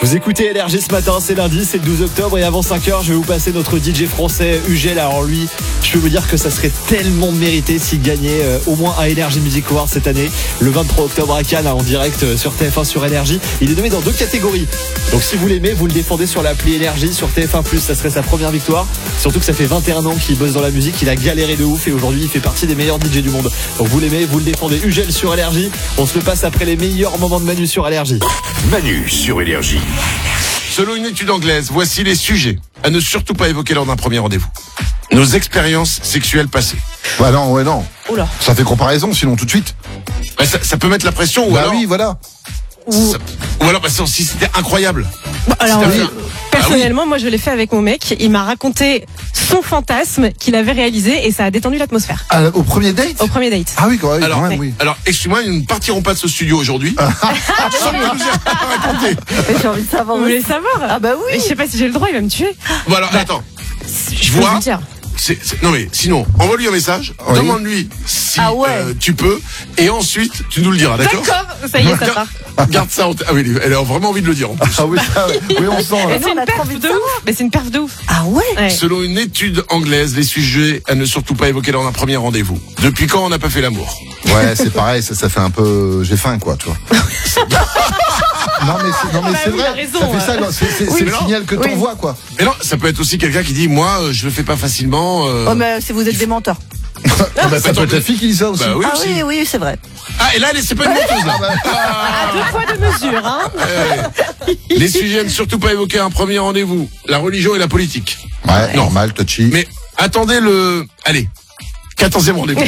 Vous écoutez LRG ce matin, c'est lundi, c'est le 12 octobre et avant 5h, je vais vous passer notre DJ français Ugel. Alors lui, je peux vous dire que ça serait tellement mérité s'il gagnait au moins un LRG Music Award cette année, le 23 octobre à Cannes, en direct sur TF1 sur LRG. Il est nommé dans 2 catégories. Donc si vous l'aimez, vous le défendez sur l'appli LRG, sur TF1+, ça serait sa première victoire. Surtout que ça fait 21 ans qu'il bosse dans la musique, il a galéré de ouf et aujourd'hui il fait partie des meilleurs DJ du monde. Donc vous l'aimez, vous le défendez. Ugel sur LRG, on se le passe après les meilleurs moments de Manu sur LRG. Manu sur LRG. Selon une étude anglaise, voici les sujets à ne surtout pas évoquer lors d'un premier rendez-vous. Nos expériences sexuelles passées. Bah non, ouais, non. Oula. Ça fait comparaison, sinon tout de suite. Bah, ça peut mettre la pression ou Bah alors... oui, voilà. Ou alors, bah, si c'était incroyable. Bon, alors, C'était personnellement, moi je l'ai fait avec mon mec. Il m'a raconté son fantasme qu'il avait réalisé et ça a détendu l'atmosphère. Au premier date Au premier date. Ah oui, quand même, Alors, oui. Alors, excuse-moi, nous ne partirons pas de ce studio aujourd'hui. Sans que tu nous aies raconté. J'ai envie de savoir. Vous voulez savoir? Ah bah Mais oui. je sais pas si j'ai le droit, il va me tuer. Bon alors, attends. Je peux vois. vous dire. Non mais sinon, envoie-lui un message, Oui. demande-lui si Ah ouais. tu peux, et ensuite tu nous le diras, d'accord? D'accord, ça y est, ça part. Garde ça en tête. Ah oui, elle a vraiment envie de le dire en plus. Ah oui, oui, on sent. Mais Là. c'est on une a trop perf envie de de ouf. Mais c'est une perf de ouf. Ah ouais. Ouais. Selon une étude anglaise, les sujets à ne surtout pas évoquer lors d'un premier rendez-vous. Depuis quand on n'a pas fait l'amour? Ouais, c'est pareil, ça fait un peu. J'ai faim, quoi, tu vois. Non mais c'est oui, il vrai. a raison, Ça fait ça, c'est le mais non. signal que Oui. t'envoies, quoi. Mais non, ça peut être aussi quelqu'un qui dit, moi, je le fais pas facilement. Oh mais si vous êtes des menteurs. Bah, ça peut être la fille qui dit ça aussi. Bah oui, Ah aussi. oui, oui, c'est vrai. Ah, et là, c'est pas une menteuse, là. À 2 poids de mesure, hein. Les sujets à ne surtout pas évoquer à un premier rendez-vous. La religion et la politique. Ouais, Non. normal, touchy. Mais attendez allez, 14e rendez-vous.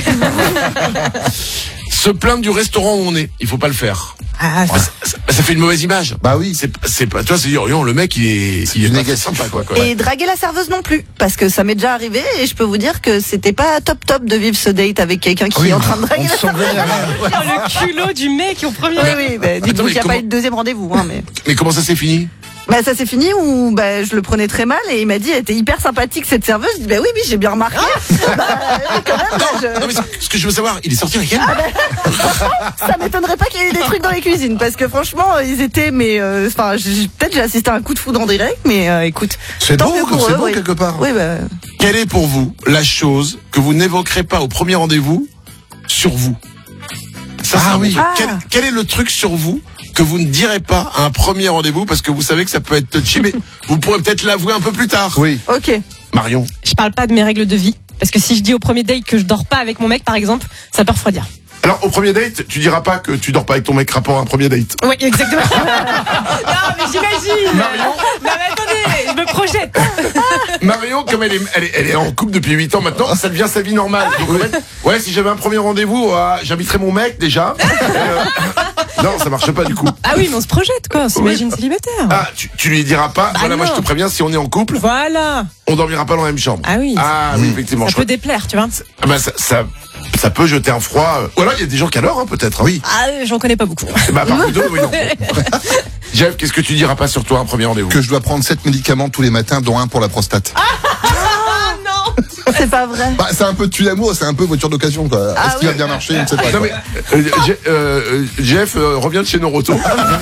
Se plaindre du restaurant où on est, il faut pas le faire. Ah, Ça fait une mauvaise image. Bah oui. C'est pas, toi, c'est dire, le mec, il est du pas négatif, sympa, quoi. Et draguer la serveuse non plus, parce que ça m'est déjà arrivé et je peux vous dire que c'était pas top de vivre ce date avec quelqu'un qui est en train de draguer on la se sent serveuse. vénère. oh, le culot du mec au premier. Oui, oui, bah, dites-vous Attends, mais qu'il n'y a comment- pas eu de deuxième rendez-vous, hein, mais. Mais comment ça s'est fini? Bah ça s'est fini où bah je le prenais très mal et il m'a dit elle était hyper sympathique cette serveuse. Je dis bah oui j'ai bien remarqué. Bah, quand même, bah, Non, mais ce que je veux savoir, il est sorti avec elle? ça m'étonnerait pas qu'il y ait eu des trucs dans les cuisines parce que franchement ils étaient mais enfin peut-être j'ai assisté à un coup de foudre en direct mais écoute. C'est tant beau, mieux pour c'est eux, beau oui. quelque part. Oui bah Quelle est pour vous la chose que vous n'évoquerez pas au premier rendez-vous sur vous? Ça, Ah c'est oui. un truc. Quel est le truc sur vous que vous ne direz pas à un premier rendez-vous parce que vous savez que ça peut être touchy, mais vous pourrez peut-être l'avouer un peu plus tard. Oui. ok. Marion. Je parle pas de mes règles de vie. Parce que si je dis au premier date que je dors pas avec mon mec, par exemple, ça peut refroidir. Alors, au premier date, tu diras pas que tu dors pas avec ton mec rapport à un premier date. Oui, exactement. Non, mais j'imagine. Non, mais attendez, je me projette. Marion, comme elle est en couple depuis 8 ans maintenant, ça devient sa vie normale. Donc, en fait, ouais, si j'avais un premier rendez-vous, j'inviterais mon mec déjà. Non, ça marche pas du coup. Ah oui, mais on se projette, quoi. On s'imagine célibataire. Ah, tu lui diras pas, voilà, moi je non. te préviens, si on est en couple, Voilà. on dormira pas dans la même chambre. Ah oui. Ah oui, effectivement. Ça je peut crois- déplaire, tu vois. Ah bah, ça peut jeter un froid. Ou alors il y a des gens qui adorent, hein, peut-être. Oui. Ah, j'en connais pas beaucoup. Bah, par plutôt, oui, non. Jeff, qu'est-ce que tu diras pas sur toi un premier rendez-vous? Que je dois prendre 7 médicaments tous les matins, dont un pour la prostate. Ah non. C'est pas vrai. Bah, c'est un peu tue l'amour, c'est un peu voiture d'occasion, quoi. Ah Est-ce qu'il va oui. bien marcher? Je ne sais pas. Non quoi. mais Jeff revient de chez Noroto.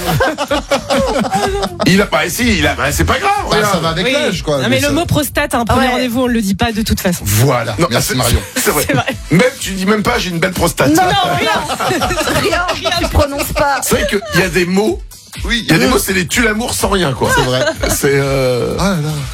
C'est pas grave. Bah, regarde. ça va avec Oui. l'âge, quoi. Non, mais Ça- le mot prostate à un premier Ouais. rendez-vous, on le dit pas de toute façon. Voilà. Non, Merci c'est- Marion. C'est vrai. C'est vrai. Même tu dis même pas j'ai une belle prostate. Non, rien. rien, tu prononces pas. C'est vrai qu'il y a des mots. Oui. Il y a des mots, c'est les tue l'amour sans rien quoi. C'est vrai. C'est Ah là là.